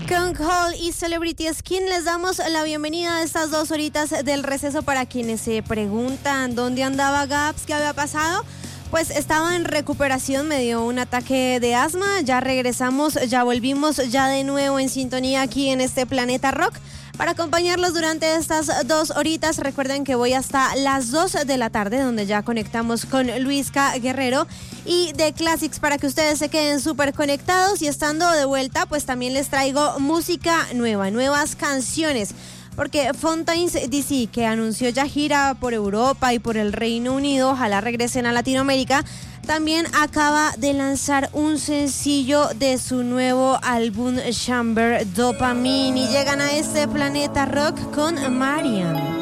Con Hall y Celebrity Skin les damos la bienvenida a estas 2 horitas del receso. Para quienes se preguntan dónde andaba Gaps, qué había pasado, pues estaba en recuperación, me dio un ataque de asma. Ya regresamos, ya volvimos, ya de nuevo en sintonía aquí en este Planeta Rock para acompañarlos durante estas 2 horitas. Recuerden que voy hasta las 2 de la tarde, donde ya conectamos con Luisca Guerrero y The Classics para que ustedes se queden súper conectados. Y estando de vuelta, pues también les traigo música nueva, nuevas canciones, porque Fontaines DC, que anunció ya gira por Europa y por el Reino Unido, ojalá regresen a Latinoamérica, también acaba de lanzar un sencillo de su nuevo álbum Chamber Dopamine, y llegan a este Planeta Rock con Marian.